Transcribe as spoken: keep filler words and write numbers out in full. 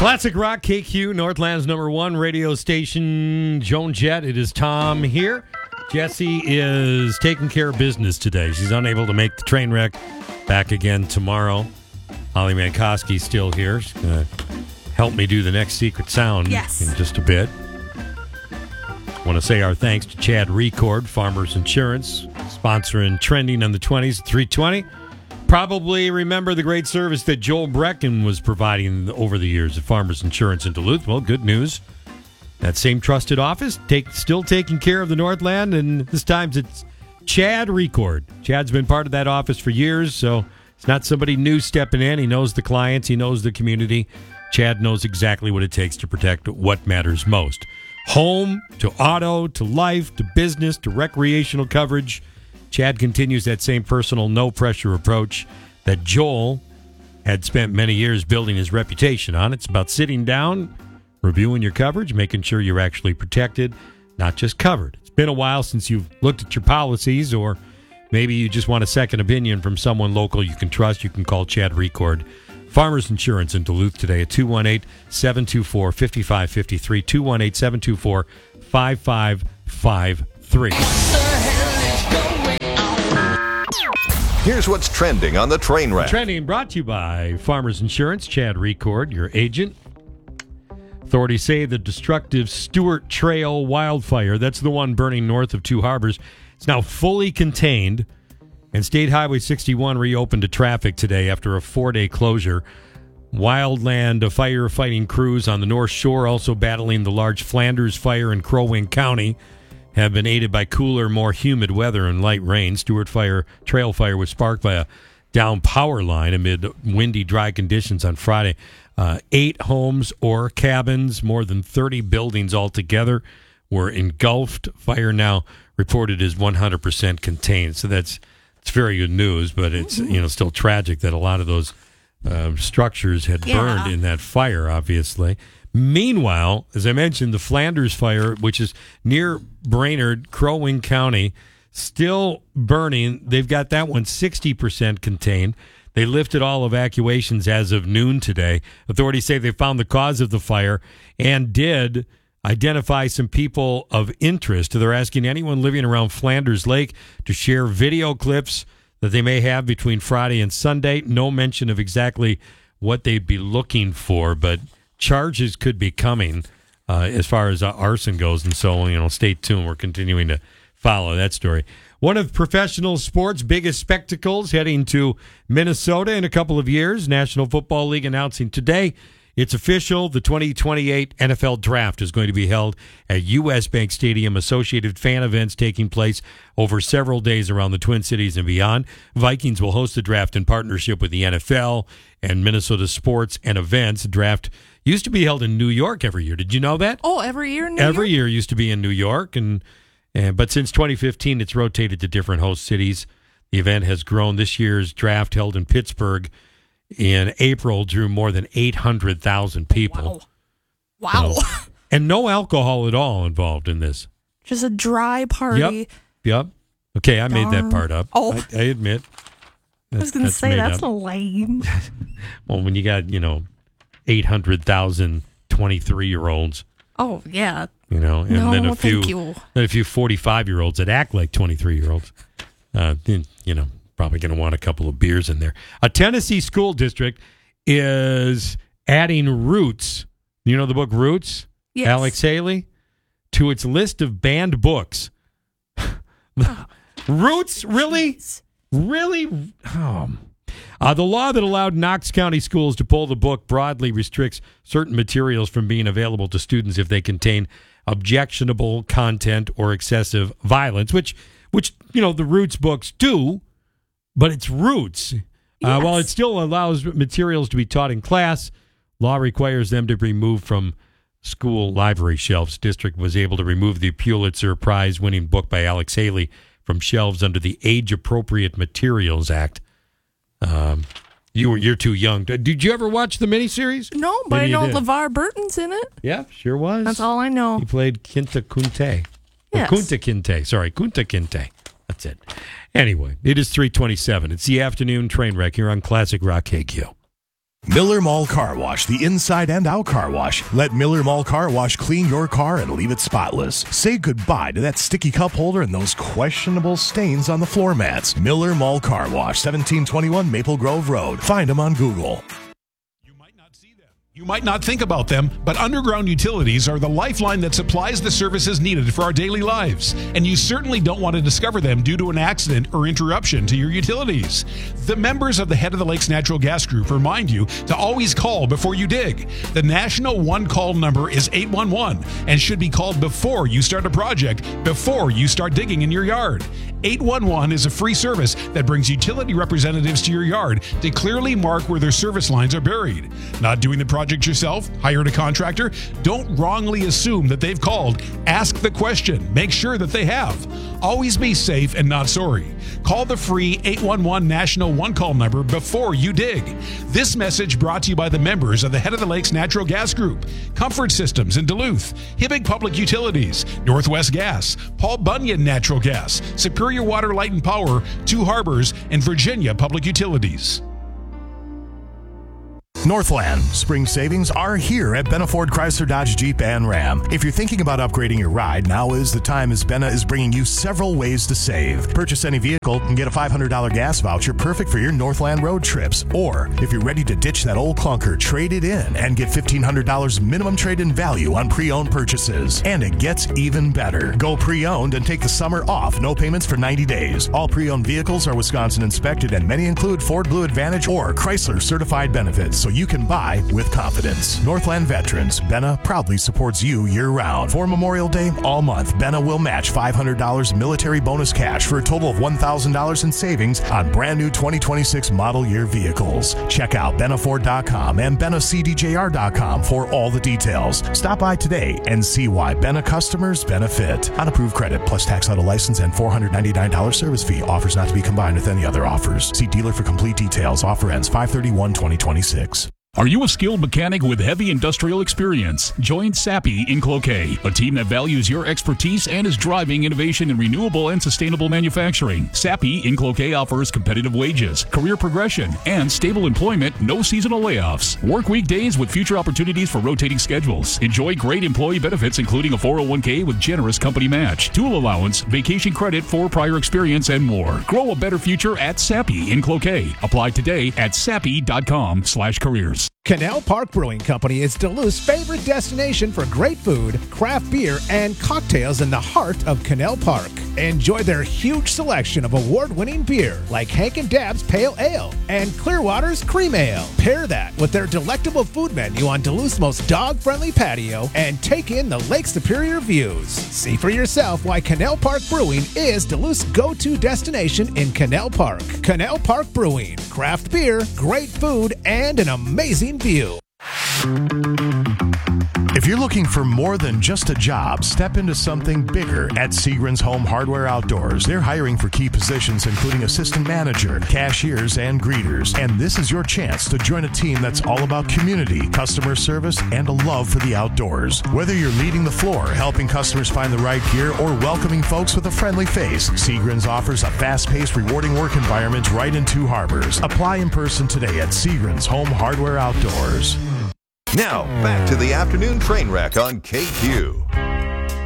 Classic Rock, K Q, Northland's number one radio station. Joan Jett, it is Tom here. Jesse is taking care of business today. She's unable to make the train wreck. Back again tomorrow. Holly Mankowski's still here. She's going to help me do the next secret sound yes. in just a bit. Want to say our thanks to Chad Record, Farmers Insurance, sponsoring Trending on the twenties at three twenty. Probably remember the great service that Joel Brecken was providing over the years at Farmers Insurance in Duluth. Well, good news. That same trusted office, take, still taking care of the Northland, and this time it's Chad Record. Chad's been part of that office for years, so it's not somebody new stepping in. He knows the clients. He knows the community. Chad knows exactly what it takes to protect what matters most. Home, to auto, to life, to business, to recreational coverage. Chad continues that same personal, no-pressure approach that Joel had spent many years building his reputation on. It's about sitting down, reviewing your coverage, making sure you're actually protected, not just covered. It's been a while since you've looked at your policies, or maybe you just want a second opinion from someone local you can trust. You can call Chad Record. Farmers Insurance in Duluth today at two one eight, seven two four, five five five three, two one eight, seven two four, five five five three. Here's what's trending on the train wreck. Trending brought to you by Farmers Insurance. Chad Record, your agent. Authorities say the destructive Stewart Trail wildfire, that's the one burning north of Two Harbors, it's now fully contained, and State Highway sixty-one reopened to traffic today after a four-day closure. Wildland firefighting crews on the North Shore, also battling the large Flanders fire in Crow Wing County, have been aided by cooler, more humid weather and light rain. Stewart Fire Trail fire was sparked by a down power line amid windy, dry conditions on Friday. Uh, eight homes or cabins, more than thirty buildings altogether, were engulfed. Fire now reported as one hundred percent contained. So that's it's very good news, but it's you know still tragic that a lot of those uh, structures had yeah. burned in that fire, obviously. Meanwhile, as I mentioned, the Flanders fire, which is near Brainerd, Crow Wing County, still burning. They've got that one sixty percent contained. They lifted all evacuations as of noon today. Authorities say they found the cause of the fire and did identify some people of interest. They're asking anyone living around Flanders Lake to share video clips that they may have between Friday and Sunday. No mention of exactly what they'd be looking for, but charges could be coming uh, as far as uh, arson goes, and so you know, stay tuned. We're continuing to follow that story. One of professional sports' biggest spectacles heading to Minnesota in a couple of years. National Football League announcing today it's official. The twenty twenty-eight N F L Draft is going to be held at U S. Bank Stadium. Associated fan events taking place over several days around the Twin Cities and beyond. Vikings will host the draft in partnership with the N F L and Minnesota Sports and Events. The draft used to be held in New York every year. Did you know that? Oh, every year in New every York? year used to be in New York, and, and but since twenty fifteen, it's rotated to different host cities. The event has grown. This year's draft, held in Pittsburgh in April, drew more than eight hundred thousand people. Wow. Wow. So, and no alcohol at all involved in this. Just a dry party. Yep. Yep. Okay, I Darn. made that part up. Oh. I, I admit. I was going to say, that's up. lame. Well, when you got, you know, eight hundred thousand twenty-three-year-olds. Oh, yeah. You know, and no, then a few thank you. then a few forty-five-year-olds that act like twenty-three-year-olds. Uh, then, you know, probably going to want a couple of beers in there. A Tennessee school district is adding Roots. You know the book Roots? Yes. Alex Haley? To its list of banned books. Oh, Roots? Really? geez. Really? Oh. Uh, the law that allowed Knox County schools to pull the book broadly restricts certain materials from being available to students if they contain objectionable content or excessive violence, which, which you know, the Roots books do, but it's Roots. Uh, Yes. while it still allows materials to be taught in class, law requires them to be removed from school library shelves. District was able to remove the Pulitzer Prize-winning book by Alex Haley from shelves under the Age-Appropriate Materials Act. Um, you were you're too young. Did you ever watch the miniseries? No, but Maybe you I know did. LeVar Burton's in it. Yeah, sure was. That's all I know. He played Kinta Kunte. Or Yes. Kunta Kinte. Sorry, Kunta Kinte. That's it. Anyway, it is three twenty-seven. It's the afternoon train wreck here on Classic Rock K Q. Miller Mall Car Wash, the inside and out car wash. Let Miller Mall Car Wash clean your car and leave it spotless. Say goodbye to that sticky cup holder and those questionable stains on the floor mats. Miller Mall Car Wash, seventeen twenty-one Maple Grove Road. Find them on Google. You might not think about them, but underground utilities are the lifeline that supplies the services needed for our daily lives. And you certainly don't want to discover them due to an accident or interruption to your utilities. The members of the Head of the Lakes Natural Gas Group remind you to always call before you dig. The national one-call number is eight one one and should be called before you start a project, before you start digging in your yard. eight one one is a free service that brings utility representatives to your yard to clearly mark where their service lines are buried. Not doing the project yourself? Hired a contractor? Don't wrongly assume that they've called. Ask the question. Make sure that they have. Always be safe and not sorry. Call the free eight one one National One-Call number before you dig. This message brought to you by the members of the Head of the Lakes Natural Gas Group, Comfort Systems in Duluth, Hibbing Public Utilities, Northwest Gas, Paul Bunyan Natural Gas, Superior Water, Light and Power, Two Harbors, and Virginia Public Utilities. Northland. Spring savings are here at Benna Ford Chrysler Dodge Jeep and Ram. If you're thinking about upgrading your ride, now is the time as Benna is bringing you several ways to save. Purchase any vehicle and get a five hundred dollars gas voucher perfect for your Northland road trips. Or, if you're ready to ditch that old clunker, trade it in and get fifteen hundred dollars minimum trade-in value on pre-owned purchases. And it gets even better. Go pre-owned and take the summer off. No payments for ninety days. All pre-owned vehicles are Wisconsin inspected and many include Ford Blue Advantage or Chrysler certified benefits, so you can buy with confidence. Northland Veterans, Benna proudly supports you year-round. For Memorial Day, all month, Benna will match five hundred dollars military bonus cash for a total of one thousand dollars in savings on brand new twenty twenty-six model year vehicles. Check out benna ford dot com and benna c d j r dot com for all the details. Stop by today and see why Benna customers benefit. On approved credit plus tax auto license and four hundred ninety-nine dollars service fee. Offers not to be combined with any other offers. See dealer for complete details. Offer ends five thirty-one twenty twenty-six. Are you a skilled mechanic with heavy industrial experience? Join Sappi in Cloquet, a team that values your expertise and is driving innovation in renewable and sustainable manufacturing. Sappi in Cloquet offers competitive wages, career progression, and stable employment, no seasonal layoffs. Work weekdays with future opportunities for rotating schedules. Enjoy great employee benefits, including a four oh one k with generous company match, tool allowance, vacation credit for prior experience, and more. Grow a better future at Sappi in Cloquet. Apply today at sappi dot com slash careers. Canal Park Brewing Company is Duluth's favorite destination for great food, craft beer, and cocktails in the heart of Canal Park. Enjoy their huge selection of award-winning beer like Hank and Dab's Pale Ale and Clearwater's Cream Ale. Pair that with their delectable food menu on Duluth's most dog-friendly patio and take in the Lake Superior views. See for yourself why Canal Park Brewing is Duluth's go-to destination in Canal Park. Canal Park Brewing, craft beer, great food, and an amazing view. If you're looking for more than just a job, step into something bigger at Seagram's Home Hardware Outdoors. They're hiring for key positions including assistant manager, cashiers, and greeters. And this is your chance to join a team that's all about community, customer service, and a love for the outdoors. Whether you're leading the floor, helping customers find the right gear, or welcoming folks with a friendly face, Seagram's offers a fast-paced, rewarding work environment right in Two Harbors. Apply in person today at Seagram's Home Hardware Outdoors. Now, back to the afternoon train wreck on K Q.